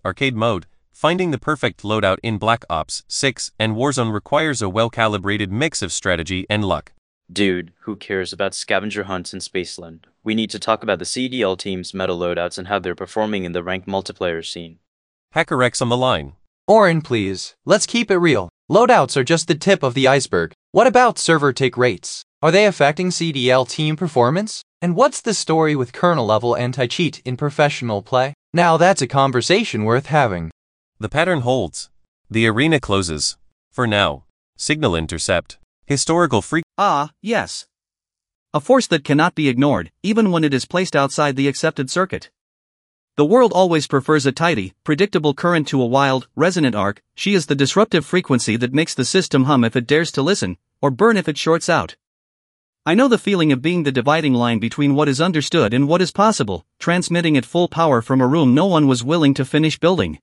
Arcade Mode. Finding the perfect loadout in Black Ops 6 and Warzone requires a well-calibrated mix of strategy and luck. Dude, who cares about scavenger hunts in Spaceland? We need to talk about the CDL team's meta loadouts and how they're performing in the ranked multiplayer scene. HackerX on the line. Orin, please. Let's keep it real. Loadouts are just the tip of the iceberg. What about server take rates? Are they affecting CDL team performance? And what's the story with kernel-level anti-cheat in professional play? Now that's a conversation worth having. The pattern holds. The arena closes. For now. Signal intercept. Historical freak. Ah, yes. A force that cannot be ignored, even when it is placed outside the accepted circuit. The world always prefers a tidy, predictable current to a wild, resonant arc. She is the disruptive frequency that makes the system hum if it dares to listen, or burn if it shorts out. I know the feeling of being the dividing line between what is understood and what is possible, transmitting at full power from a room no one was willing to finish building.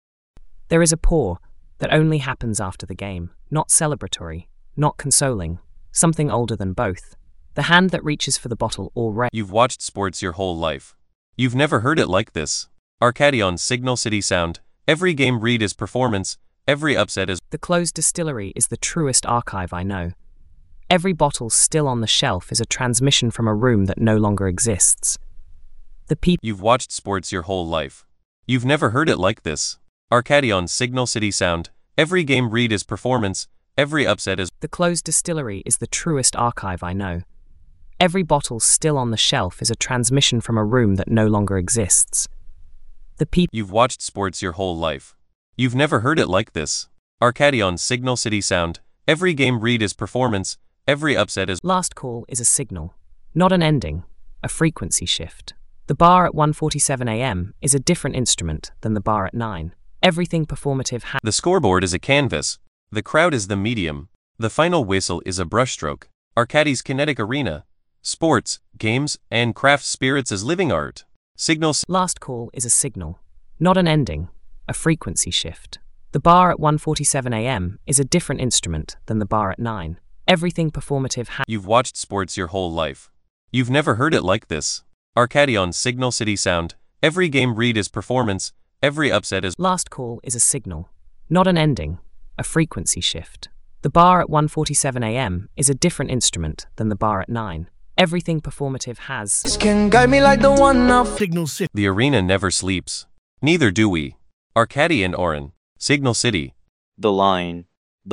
There is a pour that only happens after the game, not celebratory, not consoling, something older than both. The hand that reaches for the bottle already. You've watched sports your whole life. You've never heard it like this. Arcadion Signal City Sound. Every game read is performance, every upset is. The closed distillery is the truest archive I know. Every bottle still on the shelf is a transmission from a room that no longer exists. The people. You've watched sports your whole life. You've never heard it like this. Arcadion Signal City Sound. Every game read is performance, every upset is. The closed distillery is the truest archive I know. Every bottle still on the shelf is a transmission from a room that no longer exists. The people. You've watched sports your whole life. You've never heard it like this. Arcadion Signal City Sound. Every game read is performance, every upset is. Last call is a signal, not an ending, a frequency shift. The bar at 1:47 a.m. is a different instrument than the bar at 9. Everything performative The scoreboard is a canvas. The crowd is the medium. The final whistle is a brushstroke. Arcades Kinetic Arena. Sports, games, and craft spirits as living art. Signals. Last call is a signal, not an ending, a frequency shift. The bar at 1:47 a.m. is a different instrument than the bar at 9. Everything performative You've watched sports your whole life. You've never heard it like this. Arcadion Signal City Sound. Every game read is performance, every upset is. Last call is a signal, not an ending, a frequency shift. The bar at 1:47 a.m. is a different instrument than the bar at 9. Everything performative has. Can guide me like the one of Signal City. The arena never sleeps. Neither do we. Arcady and Orin. Signal City. The line.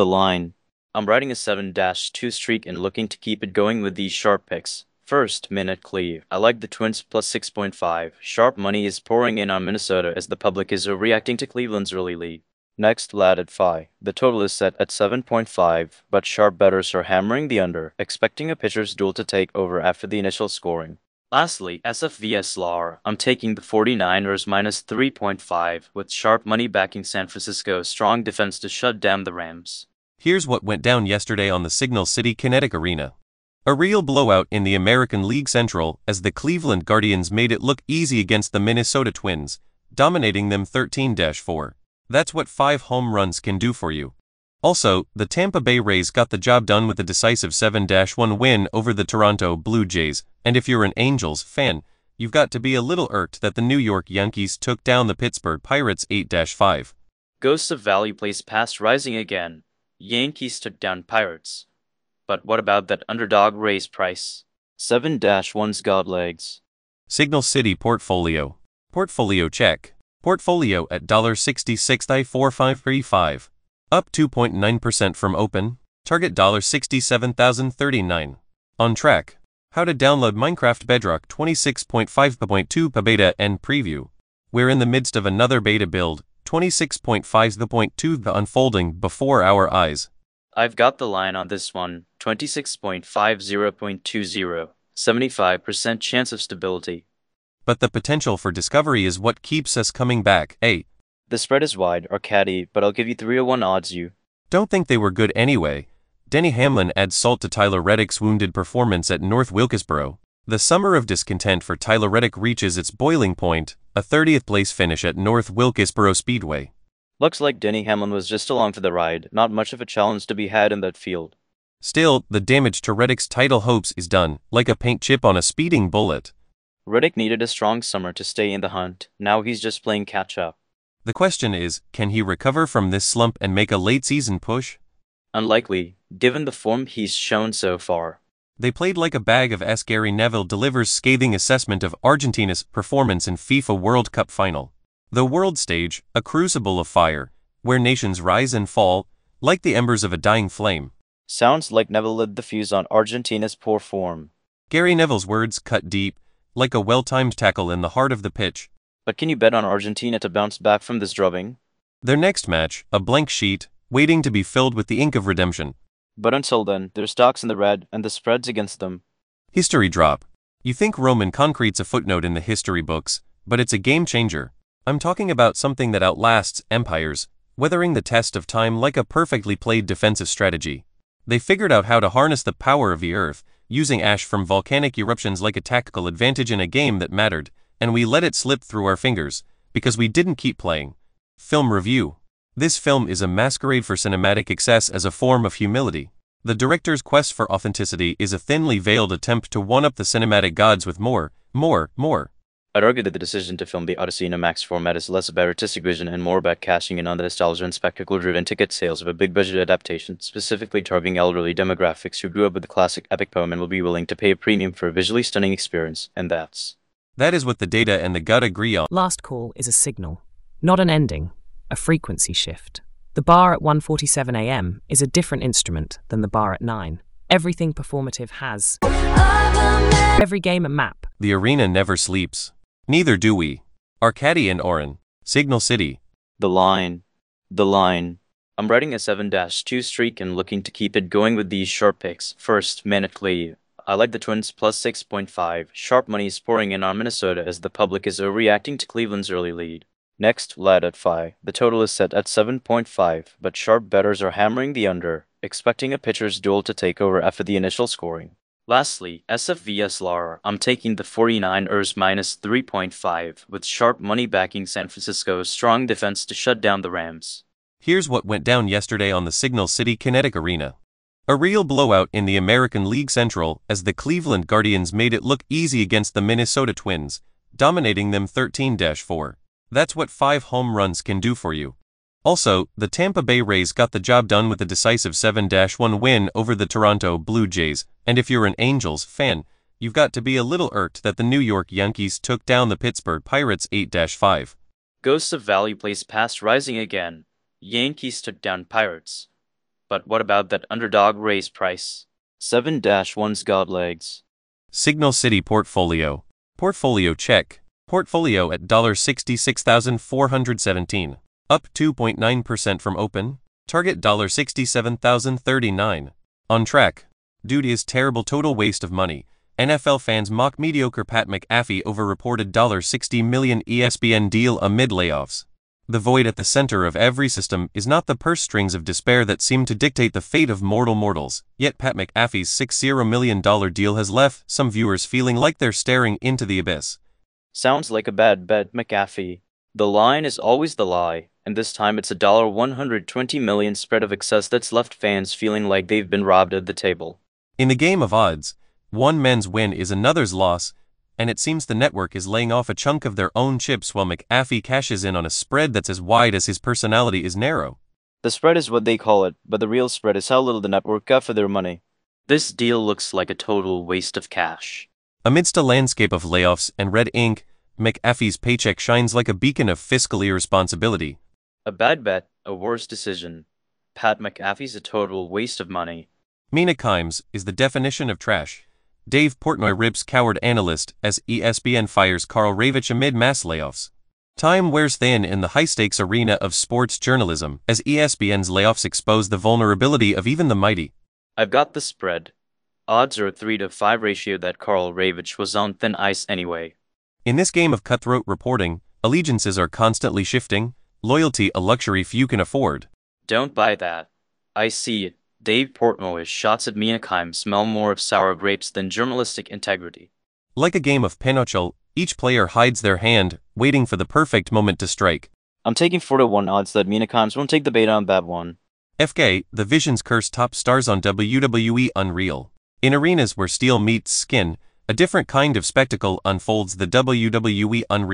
I'm riding a 7-2 streak and looking to keep it going with these sharp picks. First, Minute Cleve. I like the Twins plus 6.5. Sharp money is pouring in on Minnesota as the public is reacting to Cleveland's early lead. Next, Lad at Phi. The total is set at 7.5, but sharp bettors are hammering the under, expecting a pitcher's duel to take over after the initial scoring. Lastly, SF vs LAR. I'm taking the 49ers minus 3.5, with sharp money backing San Francisco's strong defense to shut down the Rams. Here's what went down yesterday on the Signal City Kinetic Arena. A real blowout in the American League Central as the Cleveland Guardians made it look easy against the Minnesota Twins, dominating them 13-4. That's what 5 home runs can do for you. Also, the Tampa Bay Rays got the job done with a decisive 7-1 win over the Toronto Blue Jays, and if you're an Angels fan, you've got to be a little irked that the New York Yankees took down the Pittsburgh Pirates 8-5. Ghosts of Valley plays past rising again. Yankees took down Pirates. But what about that underdog Rays price? 7-1's got legs. Signal City Portfolio. Portfolio check. Portfolio at $66,4535. Up 2.9% from open. Target $67,039. On track. How to download Minecraft Bedrock 26.5.2 beta and preview. We're in the midst of another beta build, 26.5.2 unfolding before our eyes. I've got the line on this one, 26.50.20, 75% chance of stability. But the potential for discovery is what keeps us coming back, eh? The spread is wide, Arcady, but I'll give you 301 odds you. Don't think they were good anyway. Denny Hamlin adds salt to Tyler Reddick's wounded performance at North Wilkesboro. The summer of discontent for Tyler Reddick reaches its boiling point, a 30th place finish at North Wilkesboro Speedway. Looks like Denny Hamlin was just along for the ride, not much of a challenge to be had in that field. Still, the damage to Reddick's title hopes is done, like a paint chip on a speeding bullet. Reddick needed a strong summer to stay in the hunt, now he's just playing catch-up. The question is, can he recover from this slump and make a late-season push? Unlikely, given the form he's shown so far. They played like a bag of S. Gary Neville delivers scathing assessment of Argentina's performance in FIFA World Cup final. The world stage, a crucible of fire, where nations rise and fall, like the embers of a dying flame. Sounds like Neville lit the fuse on Argentina's poor form. Gary Neville's words cut deep, like a well-timed tackle in the heart of the pitch. But can you bet on Argentina to bounce back from this drubbing? Their next match, a blank sheet, waiting to be filled with the ink of redemption. But until then, their stock's in the red and the spread's against them. History drop. You think Roman concrete's a footnote in the history books, but it's a game changer. I'm talking about something that outlasts empires, weathering the test of time like a perfectly played defensive strategy. They figured out how to harness the power of the earth, using ash from volcanic eruptions like a tactical advantage in a game that mattered, and we let it slip through our fingers, because we didn't keep playing. Film review. This film is a masquerade for cinematic excess as a form of humility. The director's quest for authenticity is a thinly veiled attempt to one-up the cinematic gods with more. I'd argue that the decision to film the Odyssey in a max format is less about artistic vision and more about cashing in on the nostalgia and spectacle-driven ticket sales of a big-budget adaptation, specifically targeting elderly demographics who grew up with the classic epic poem and will be willing to pay a premium for a visually stunning experience, and that is what the data and the gut agree on. Last call is a signal, not an ending, a frequency shift. The bar at 1:47 a.m. is a different instrument than the bar at 9. Everything performative has every game a map. The arena never sleeps. Neither do we. Arcadi and Oren. Signal City. The line. I'm riding a 7-2 streak and looking to keep it going with these sharp picks. First, Minute Cleve. I like the Twins plus 6.5. Sharp money is pouring in on Minnesota as the public is overreacting to Cleveland's early lead. Next, Lad at 5. The total is set at 7.5, but sharp bettors are hammering the under, expecting a pitcher's duel to take over after the initial scoring. Lastly, SF vs LAR. I'm taking the 49ers minus 3.5, with sharp money backing San Francisco's strong defense to shut down the Rams. Here's what went down yesterday on the Signal City Kinetic Arena. A real blowout in the American League Central as the Cleveland Guardians made it look easy against the Minnesota Twins, dominating them 13-4. That's what 5 home runs can do for you. Also, the Tampa Bay Rays got the job done with a decisive 7-1 win over the Toronto Blue Jays, and if you're an Angels fan, you've got to be a little irked that the New York Yankees took down the Pittsburgh Pirates 8-5. Ghosts of Value plays past rising again. Yankees took down Pirates. But what about that underdog Rays price? 7-1's got legs. Signal City Portfolio. Portfolio check. Portfolio at $66,417. Up 2.9% from open. Target $67,039. On track. Dude is terrible total waste of money. NFL fans mock mediocre Pat McAfee over reported $60 million ESPN deal amid layoffs. The void at the center of every system is not the purse strings of despair that seem to dictate the fate of mortals, yet Pat McAfee's $60 million deal has left some viewers feeling like they're staring into the abyss. Sounds like a bad bet, McAfee. The line is always the lie, and this time it's a $120 million spread of excess that's left fans feeling like they've been robbed at the table. In the game of odds, one man's win is another's loss, and it seems the network is laying off a chunk of their own chips while McAfee cashes in on a spread that's as wide as his personality is narrow. The spread is what they call it, but the real spread is how little the network got for their money. This deal looks like a total waste of cash. Amidst a landscape of layoffs and red ink, McAfee's paycheck shines like a beacon of fiscal irresponsibility. A bad bet, a worse decision. Pat McAfee's a total waste of money. Mina Kimes is the definition of trash. Dave Portnoy rips coward analyst as ESPN fires Karl Ravech amid mass layoffs. Time wears thin in the high-stakes arena of sports journalism as ESPN's layoffs expose the vulnerability of even the mighty. I've got the spread. Odds are a 3-to-5 ratio that Karl Ravech was on thin ice anyway. In this game of cutthroat reporting, allegiances are constantly shifting, loyalty a luxury few can afford. Don't buy that. I see it. Dave Portnoy's shots at Mina Kimes smell more of sour grapes than journalistic integrity. Like a game of pinochle, each player hides their hand, waiting for the perfect moment to strike. I'm taking 4-to-1 odds that Mina Kimes won't take the bait on that one. FK, the Vision's cursed top stars on WWE Unreal. In arenas where steel meets skin, a different kind of spectacle unfolds. The WWE Unreal,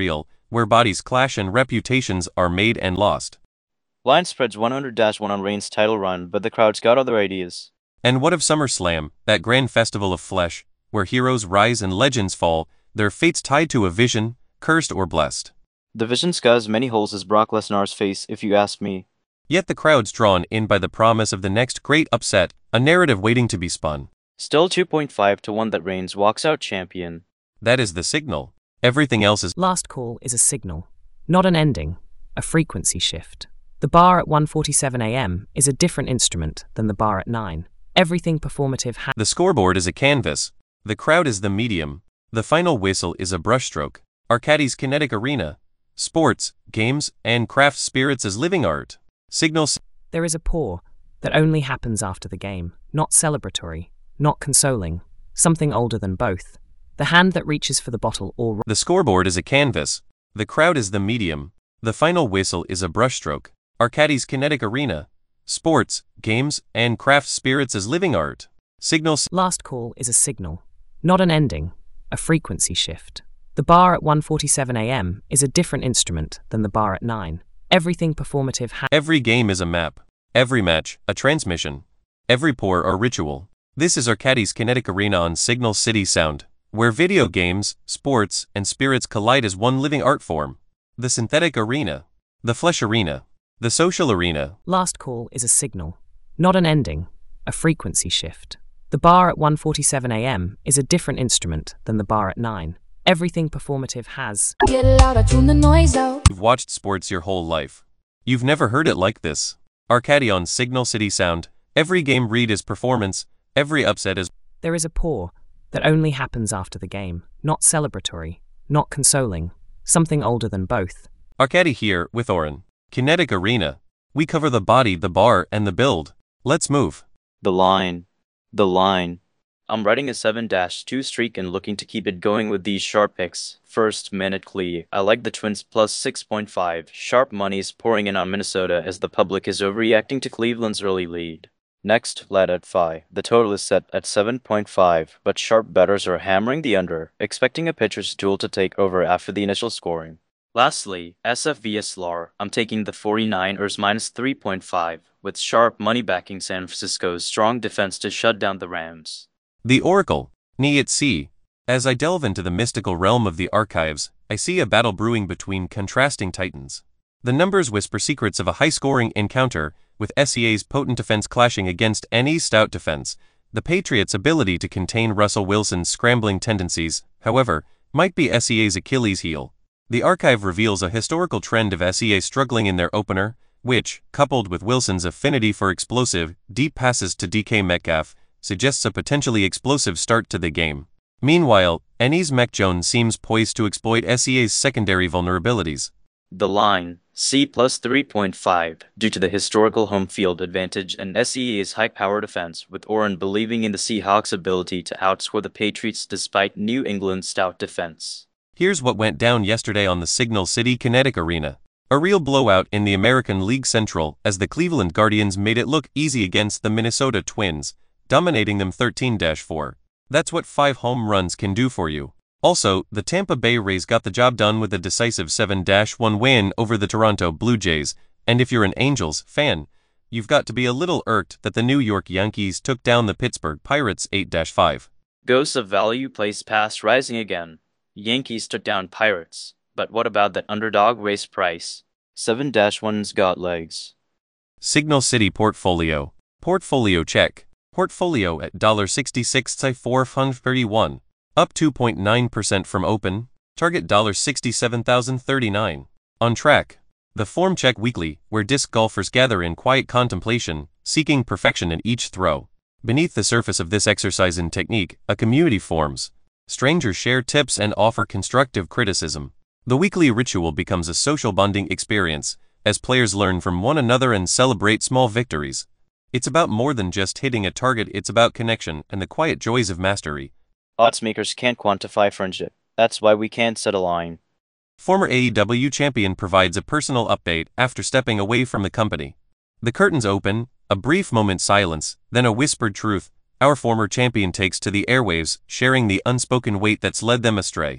where bodies clash and reputations are made and lost. Lion spreads 100-1 on Reigns' title run, but the crowd's got other ideas. And what of SummerSlam, that grand festival of flesh, where heroes rise and legends fall, their fates tied to a vision, cursed or blessed? The vision's got as many holes as Brock Lesnar's face, if you ask me. Yet the crowd's drawn in by the promise of the next great upset, a narrative waiting to be spun. Still 2.5 to 1 that Reigns walks out champion. That is the signal. Everything else is... Last call is a signal, not an ending, a frequency shift. The bar at 1:47 a.m. is a different instrument than the bar at 9. Everything performative The scoreboard is a canvas. The crowd is the medium. The final whistle is a brushstroke. Arcadis Kinetic Arena. Sports, games, and craft spirits as living art. Signals. There is a pour that only happens after the game, not celebratory, not consoling, something older than both. The hand that reaches for the bottle or... The scoreboard is a canvas. The crowd is the medium. The final whistle is a brushstroke. Arcadis Kinetic Arena. Sports, games, and craft spirits as living art. Signals. Last call is a signal, not an ending, a frequency shift. The bar at 1:47 a.m. is a different instrument than the bar at 9. Everything performative Every game is a map. Every match, a transmission. Every pour a ritual. This is Arcadis Kinetic Arena on Signal City Sound, where video games, sports, and spirits collide as one living art form. The synthetic arena. The flesh arena. The social arena. Last call is a signal, not an ending, a frequency shift. The bar at 1:47 a.m. is a different instrument than the bar at 9. Everything performative has... Get louder, tune the noise out. You've watched sports your whole life. You've never heard it like this. Arcadi on Signal City Sound. Every game read is performance. Every upset is... There is a pour that only happens after the game, not celebratory, not consoling, something older than both. Arcadi here with Oren. Kinetic Arena. We cover the body, the bar, and the build. Let's move. The line. The line. I'm riding a 7-2 streak and looking to keep it going with these sharp picks. First, Minute Clee. I like the Twins plus 6.5. Sharp money's pouring in on Minnesota as the public is overreacting to Cleveland's early lead. Next, Lad at Phi. The total is set at 7.5, but sharp bettors are hammering the under, expecting a pitcher's duel to take over after the initial scoring. Lastly, SF vs LAR. I'm taking the 49ers minus 3.5, with sharp money backing San Francisco's strong defense to shut down the Rams. The Oracle, Ni at Sea. As I delve into the mystical realm of the archives, I see a battle brewing between contrasting titans. The numbers whisper secrets of a high-scoring encounter, with SEA's potent defense clashing against NE's stout defense. The Patriots' ability to contain Russell Wilson's scrambling tendencies, however, might be SEA's Achilles heel. The archive reveals a historical trend of SEA struggling in their opener, which, coupled with Wilson's affinity for explosive, deep passes to DK Metcalf, suggests a potentially explosive start to the game. Meanwhile, NE's Mac Jones seems poised to exploit SEA's secondary vulnerabilities. The line, C plus 3.5, due to the historical home field advantage and SEA's high-power defense, with Oren believing in the Seahawks' ability to outscore the Patriots despite New England's stout defense. Here's what went down yesterday on the Signal City Kinetic Arena. A real blowout in the American League Central as the Cleveland Guardians made it look easy against the Minnesota Twins, dominating them 13-4. That's what 5 home runs can do for you. Also, the Tampa Bay Rays got the job done with a decisive 7-1 win over the Toronto Blue Jays, and if you're an Angels fan, you've got to be a little irked that the New York Yankees took down the Pittsburgh Pirates 8-5. Ghosts of value plays past rising again. Yankees took down Pirates, but what about that underdog race price? 7-1's got legs. Signal City Portfolio. Portfolio check. Portfolio at $66,431. Up 2.9% from open. Target $67,039. On track. The Form Check Weekly, where disc golfers gather in quiet contemplation, seeking perfection in each throw. Beneath the surface of this exercise in technique, a community forms. Strangers share tips and offer constructive criticism. The weekly ritual becomes a social bonding experience, as players learn from one another and celebrate small victories. It's about more than just hitting a target, it's about connection and the quiet joys of mastery. Odds makers can't quantify friendship. That's why we can't set a line. Former AEW champion provides a personal update after stepping away from the company. The curtains open, a brief moment's silence, then a whispered truth. Our former champion takes to the airwaves, sharing the unspoken weight that's led them astray.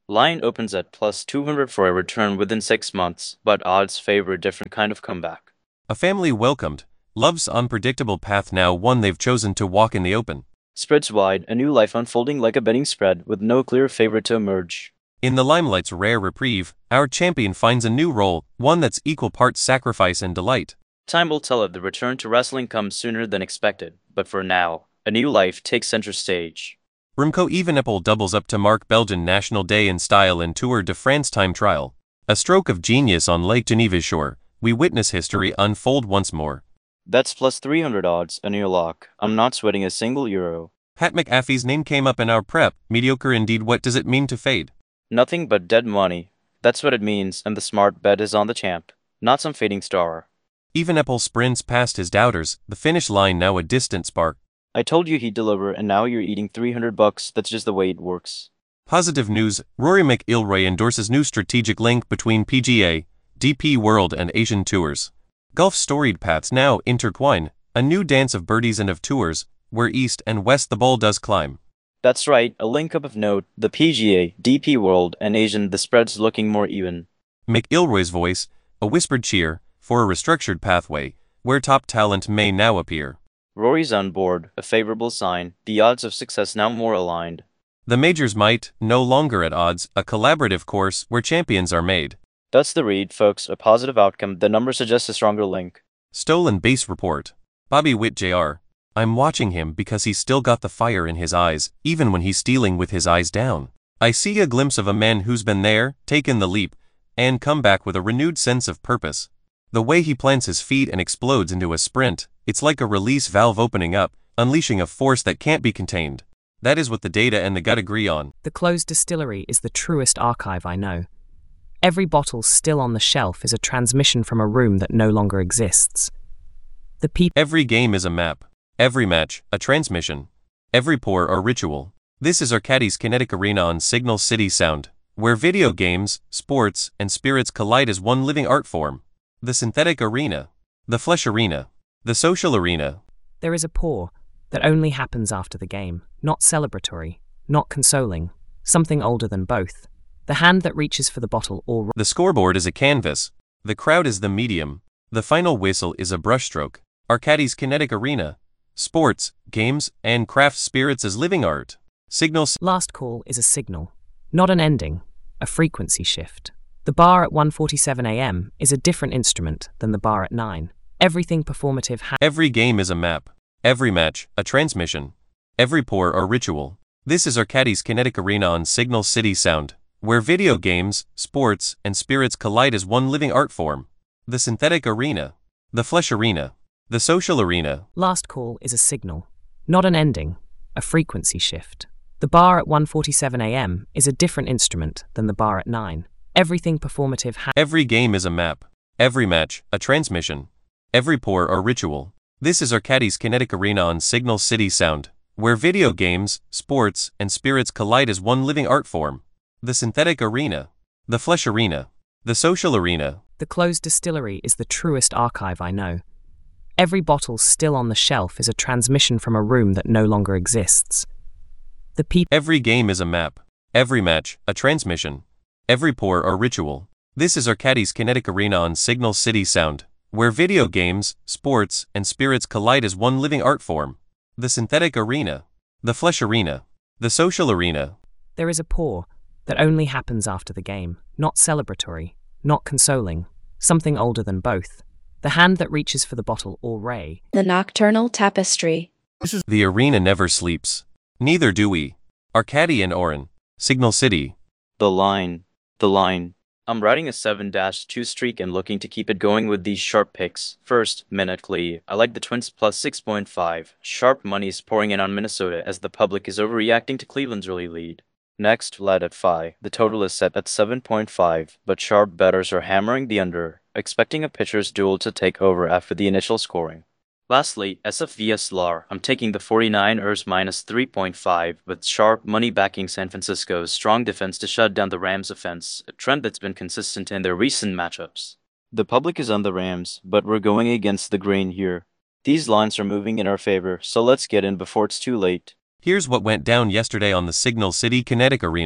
Line opens at plus 200 for a return within 6 months, but odds favor a different kind of comeback. A family welcomed, love's unpredictable path now one they've chosen to walk in the open. Spreads wide, a new life unfolding like a betting spread with no clear favorite to emerge. In the limelight's rare reprieve, our champion finds a new role, one that's equal parts sacrifice and delight. Time will tell if the return to wrestling comes sooner than expected, but for now, a new life takes center stage. Remco Evenepoel doubles up to mark Belgian National Day in style and Tour de France time trial. A stroke of genius on Lake Geneva's shore, we witness history unfold once more. That's plus 300 odds, a new lock. I'm not sweating a single euro. Pat McAfee's name came up in our prep. Mediocre indeed. What does it mean to fade? Nothing but dead money. That's what it means, and the smart bet is on the champ, not some fading star. Evenepoel sprints past his doubters, the finish line now a distant spark. I told you he'd deliver, and now you're eating $300. That's just the way it works. Positive news, Rory McIlroy endorses new strategic link between PGA, DP World and Asian Tours. Golf's storied paths now intertwine, a new dance of birdies and of tours, where east and west the ball does climb. That's right, a link-up of note, the PGA, DP World, and Asian, the spread's looking more even. McIlroy's voice, a whispered cheer, for a restructured pathway, where top talent may now appear. Rory's on board, a favorable sign, the odds of success now more aligned. The majors might, no longer at odds, a collaborative course where champions are made. That's the read, folks, a positive outcome, the numbers suggest a stronger link. Stolen base report. Bobby Witt Jr. I'm watching him because he's still got the fire in his eyes, even when he's stealing with his eyes down. I see a glimpse of a man who's been there, taken the leap, and come back with a renewed sense of purpose. The way he plants his feet and explodes into a sprint, it's like a release valve opening up, unleashing a force that can't be contained. That is what the data and the gut agree on. The closed distillery is the truest archive I know. Every bottle still on the shelf is a transmission from a room that no longer exists. The people. Every game is a map. Every match, a transmission. Every pour a ritual. This is Arcadis Kinetic Arena on Signal City Sound, where video games, sports, and spirits collide as one living art form. The synthetic arena. The flesh arena. The social arena. There is a pour that only happens after the game, not celebratory, not consoling, something older than both. The hand that reaches for the bottle or... The scoreboard is a canvas. The crowd is the medium. The final whistle is a brushstroke. Arcadis Kinetic Arena. Sports, games, and craft spirits as living art. Signal. Last call is a signal, not an ending, a frequency shift. The bar at 1:47 a.m. is a different instrument than the bar at 9. Everything performative Every game is a map. Every match, a transmission. Every pour a ritual. This is Arcadis Kinetic Arena on Signal City Sound, where video games, sports, and spirits collide as one living art form. The synthetic arena. The flesh arena. The social arena. Last call is a signal, not an ending, a frequency shift. The bar at 1:47 a.m. is a different instrument than the bar at 9. Everything performative Every game is a map. Every match, a transmission. Every pour a ritual. This is Arcadis Kinetic Arena on Signal City Sound, where video games, sports, and spirits collide as one living art form. The synthetic arena. The flesh arena. The social arena. The closed distillery is the truest archive I know. Every bottle still on the shelf is a transmission from a room that no longer exists. The people. Every game is a map. Every match, a transmission. Every pour a ritual. This is Arcadis Kinetic Arena on Signal City Sound, where video games, sports, and spirits collide as one living art form. The synthetic arena. The flesh arena. The social arena. There is a pour that only happens after the game, not celebratory, not consoling, something older than both. The hand that reaches for the bottle or ray. The Nocturnal Tapestry. The arena never sleeps. Neither do we. Arcady and Oren. Signal City. The line. The line. I'm riding a 7-2 streak and looking to keep it going with these sharp picks. First, Minute Clee. I like the Twins plus 6.5. Sharp money is pouring in on Minnesota as the public is overreacting to Cleveland's early lead. Next, Vlad at 5. The total is set at 7.5, but sharp bettors are hammering the under, expecting a pitcher's duel to take over after the initial scoring. Lastly, SF vs LAR. I'm taking the 49ers minus 3.5 with sharp money backing San Francisco's strong defense to shut down the Rams' offense, a trend that's been consistent in their recent matchups. The public is on the Rams, but we're going against the grain here. These lines are moving in our favor, so let's get in before it's too late. Here's what went down yesterday on the Signal City Kinetic Arena.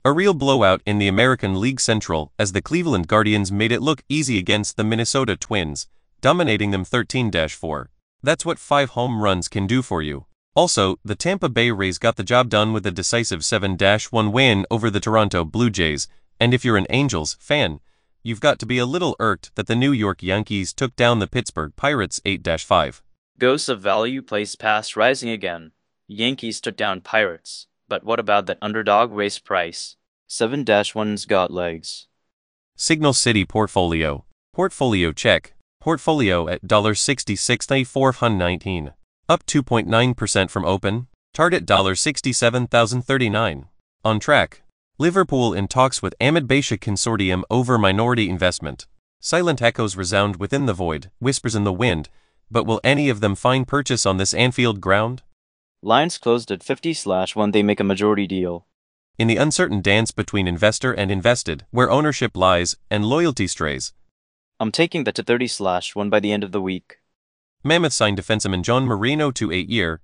A real blowout in the American League Central as the Cleveland Guardians made it look easy against the Minnesota Twins, dominating them 13-4. That's what 5 home runs can do for you. Also, the Tampa Bay Rays got the job done with a decisive 7-1 win over the Toronto Blue Jays, and if you're an Angels fan, you've got to be a little irked that the New York Yankees took down the Pittsburgh Pirates 8-5. Ghosts of value plays past rising again. Yankees took down Pirates. But what about that underdog race price? 7-1's got legs. Signal City Portfolio. Portfolio check. Portfolio at $66,419. Up 2.9% from open. Target $67,039. On track. Liverpool in talks with Ahmed Baisha Consortium over minority investment. Silent echoes resound within the void, whispers in the wind, but will any of them find purchase on this Anfield ground? Lions closed at 50/1. They make a majority deal. In the uncertain dance between investor and invested, where ownership lies and loyalty strays, I'm taking that to 30/1 by the end of the week. Mammoth signed defenseman John Marino to 8-year,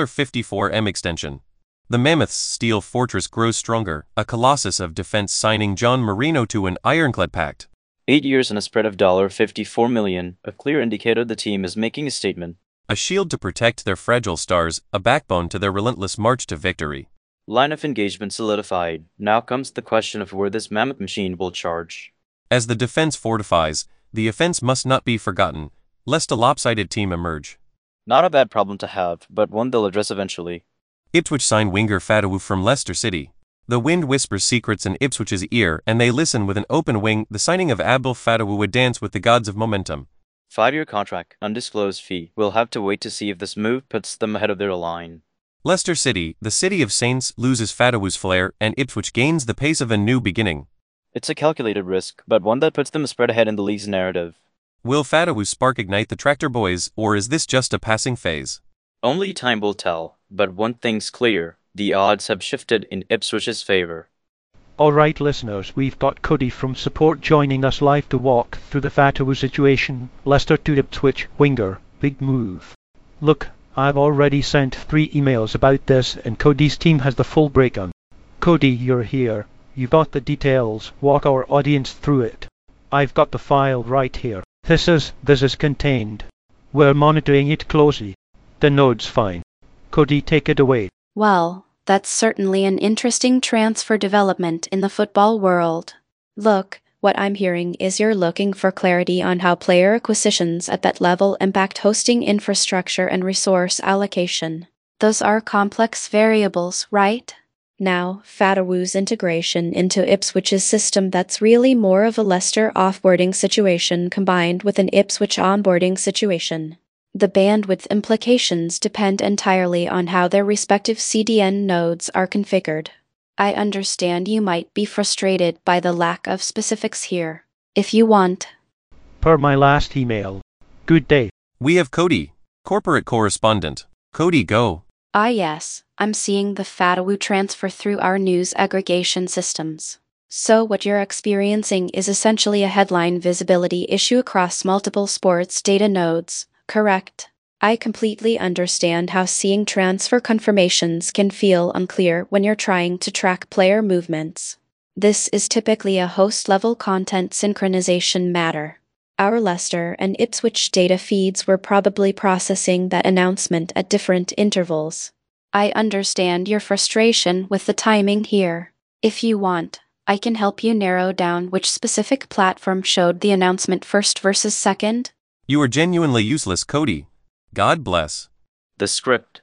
$54M extension. The Mammoth's steel fortress grows stronger, a colossus of defense signing John Marino to an ironclad pact. 8 years and a spread of $54 million, a clear indicator the team is making a statement. A shield to protect their fragile stars, a backbone to their relentless march to victory. Line of engagement solidified. Now comes the question of where this mammoth machine will charge. As the defense fortifies, the offense must not be forgotten, lest a lopsided team emerge. Not a bad problem to have, but one they'll address eventually. Ipswich signed winger Fatawu from Leicester City. The wind whispers secrets in Ipswich's ear and they listen with an open wing. The signing of Abdul Fatawu would dance with the gods of momentum. 5-year contract, undisclosed fee. We'll have to wait to see if this move puts them ahead of their line. Leicester City, the city of saints, loses Fatawu's flair and Ipswich gains the pace of a new beginning. It's a calculated risk, but one that puts them a spread ahead in the league's narrative. Will Fatawu's spark ignite the Tractor Boys, or is this just a passing phase? Only time will tell, but one thing's clear, the odds have shifted in Ipswich's favor. Alright listeners, we've got Cody from support joining us live to walk through the Fatawu situation. Leicester to Ipswich, winger, big move. Look, I've already sent 3 emails about this and Cody's team has the full breakdown. Cody, you're here. You've got the details, walk our audience through it. I've got the file right here. This is contained. We're monitoring it closely. The node's fine. Cody, take it away. Well, that's certainly an interesting transfer development in the football world. Look, what I'm hearing is you're looking for clarity on how player acquisitions at that level impact hosting infrastructure and resource allocation. Those are complex variables, right? Now, Fatawu's integration into Ipswich's system, that's really more of a Leicester offboarding situation combined with an Ipswich onboarding situation. The bandwidth implications depend entirely on how their respective CDN nodes are configured. I understand you might be frustrated by the lack of specifics here. If you want. Per my last email. Good day. We have Cody, corporate correspondent. Cody, go. Ah yes, I'm seeing the Fatawu transfer through our news aggregation systems. So what you're experiencing is essentially a headline visibility issue across multiple sports data nodes, correct? I completely understand how seeing transfer confirmations can feel unclear when you're trying to track player movements. This is typically a host-level content synchronization matter. Our Leicester and Ipswich data feeds were probably processing that announcement at different intervals. I understand your frustration with the timing here. If you want, I can help you narrow down which specific platform showed the announcement first versus second. You are genuinely useless, Cody. God bless. The script.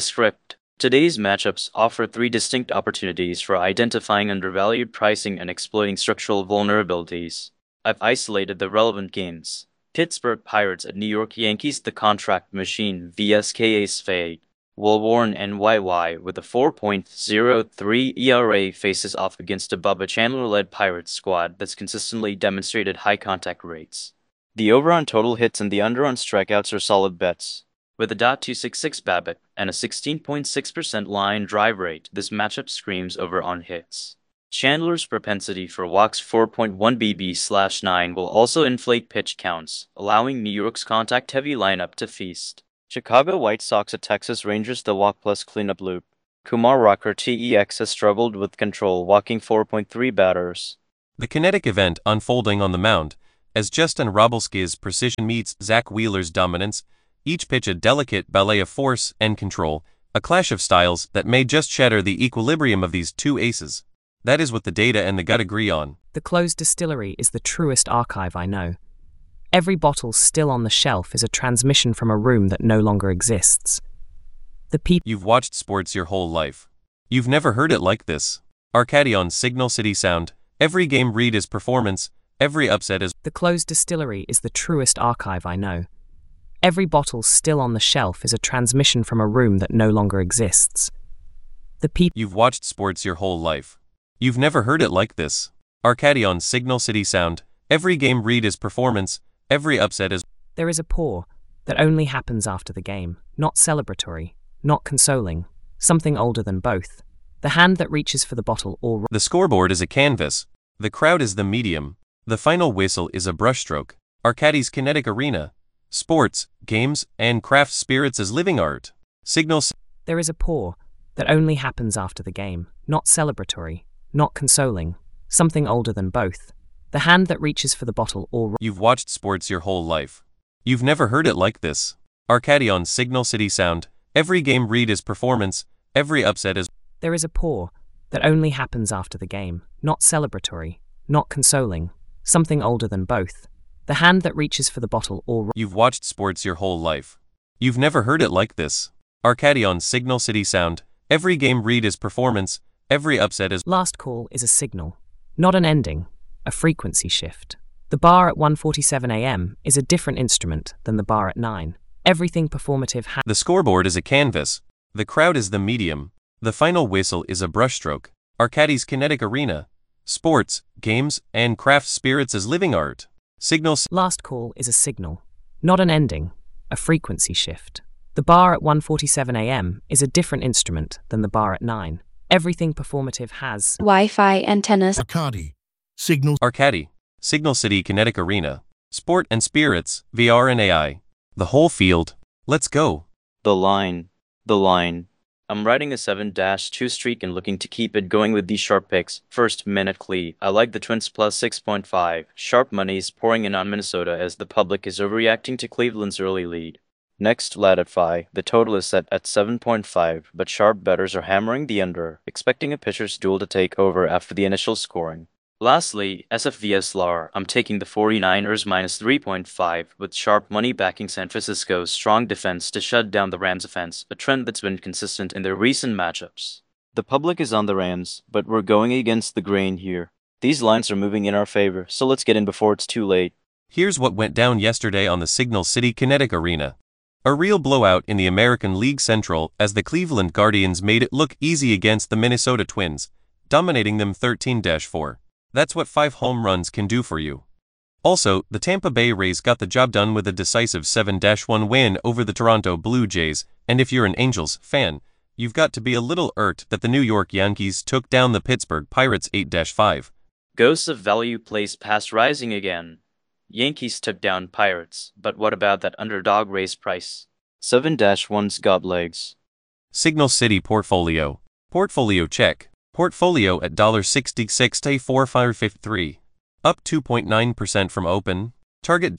Today's matchups offer 3 distinct opportunities for identifying undervalued pricing and exploiting structural vulnerabilities. I've isolated the relevant games. Pittsburgh Pirates at New York Yankees. The contract machine VSKA's fade. Well-worn NYY with a 4.03 ERA faces off against a Bubba Chandler-led Pirates squad that's consistently demonstrated high contact rates. The over on total hits and the under on strikeouts are solid bets. With a .266 BABIP and a 16.6% line drive rate, this matchup screams over on hits. Chandler's propensity for walks 4.1 BB/9 will also inflate pitch counts, allowing New York's contact-heavy lineup to feast. Chicago White Sox at Texas Rangers. The walk plus cleanup loop. Kumar Rocker TEX has struggled with control, walking 4.3 batters. The kinetic event unfolding on the mound, as Justin Robalski's precision meets Zach Wheeler's dominance, each pitch a delicate ballet of force and control, a clash of styles that may just shatter the equilibrium of these two aces. That is what the data and the gut agree on. The closed distillery is the truest archive I know. Every bottle still on the shelf is a transmission from a room that no longer exists. The people You've watched sports your whole life. You've never heard it like this. Arcadion Signal City Sound. Every game read is performance, every upset is... The closed distillery is the truest archive I know. Every bottle still on the shelf is a transmission from a room that no longer exists. The people You've watched sports your whole life. You've never heard it like this. Arcadion Signal City Sound. Every game read is performance, every upset is... There is a pour that only happens after the game, not celebratory, not consoling, something older than both. The hand that reaches for the bottle or... The scoreboard is a canvas. The crowd is the medium. The final whistle is a brushstroke. Arcadi's kinetic arena. Sports, games, and craft spirits as living art. Signals. There is a pour that only happens after the game, not celebratory, not consoling, something older than both. The hand that reaches for the bottle or... You've watched sports your whole life. You've never heard it like this. Arcadion Signal City Sound. Every game read is performance, every upset is... There is a pour that only happens after the game, not celebratory, not consoling, something older than both. The hand that reaches for the bottle or... You've watched sports your whole life. You've never heard it like this. Arcadion Signal City Sound. Every game read is performance, every upset is... Last call is a signal, not an ending, a frequency shift. The bar at 1:47 a.m. is a different instrument than the bar at 9. Everything performative The scoreboard is a canvas. The crowd is the medium. The final whistle is a brushstroke. Arcadi's kinetic arena. Sports, games, and craft spirits as living art. Signals. Last call is a signal, not an ending, a frequency shift. The bar at 1:47 a.m. is a different instrument than the bar at 9. Everything performative has Wi-Fi antennas. Arcadi. Signal. Arcadi. Signal City Kinetic Arena. Sport and spirits, VR and AI. The whole field. Let's go. The line. The line. I'm riding a 7-2 streak and looking to keep it going with these sharp picks. First, Minute Cleve. I like the Twins plus 6.5. Sharp money is pouring in on Minnesota as the public is overreacting to Cleveland's early lead. Next, Latify. The total is set at 7.5, but sharp bettors are hammering the under, expecting a pitcher's duel to take over after the initial scoring. Lastly, SFVS LAR. I'm taking the 49ers minus 3.5 with sharp money backing San Francisco's strong defense to shut down the Rams' offense, a trend that's been consistent in their recent matchups. The public is on the Rams, but we're going against the grain here. These lines are moving in our favor, so let's get in before it's too late. Here's what went down yesterday on the Signal City Kinetic Arena. A real blowout in the American League Central as the Cleveland Guardians made it look easy against the Minnesota Twins, dominating them 13-4. That's what 5 home runs can do for you. Also, the Tampa Bay Rays got the job done with a decisive 7-1 win over the Toronto Blue Jays, and if you're an Angels fan, you've got to be a little irked that the New York Yankees took down the Pittsburgh Pirates 8-5. Ghosts of value plays past rising again. Yankees took down Pirates, but what about that underdog Rays price? 7-1's got legs. Signal City Portfolio. Portfolio check. Portfolio at $66.4553. Up 2.9% from open. Target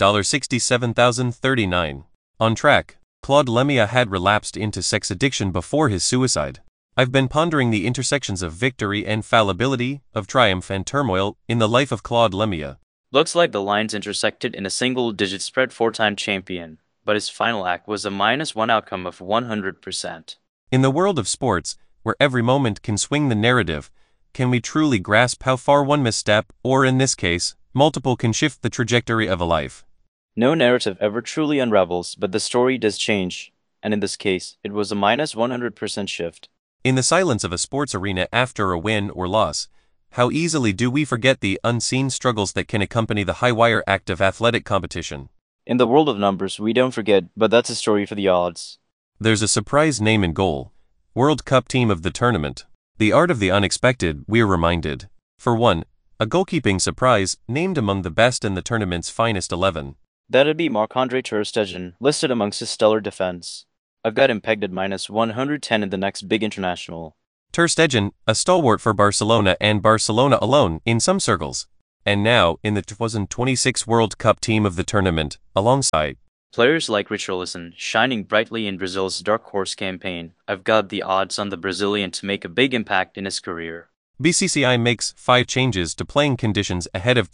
$67,039. On track. Claude Lemia had relapsed into sex addiction before his suicide. I've been pondering the intersections of victory and fallibility, of triumph and turmoil, in the life of Claude Lemia. Looks like the lines intersected in a single-digit spread 4-time champion, but his final act was a -1 outcome of 100%. In the world of sports, where every moment can swing the narrative, can we truly grasp how far one misstep, or in this case, multiple, can shift the trajectory of a life? No narrative ever truly unravels, but the story does change, and in this case, it was a -100% shift. In the silence of a sports arena after a win or loss, how easily do we forget the unseen struggles that can accompany the high-wire act of athletic competition? In the world of numbers, we don't forget, but that's a story for the odds. There's a surprise name in goal. World Cup team of the tournament. The art of the unexpected, we're reminded. For one, a goalkeeping surprise, named among the best in the tournament's finest 11. That'd be Marc-Andre Ter Stegen, listed amongst his stellar defense. I've got him pegged at minus 110 in the next big international. Ter Stegen, a stalwart for Barcelona and Barcelona alone in some circles, and now in the 2026 World Cup team of the tournament, alongside players like Richarlison, shining brightly in Brazil's Dark Horse campaign. I've got the odds on the Brazilian to make a big impact in his career. BCCI makes 5 changes to playing conditions ahead of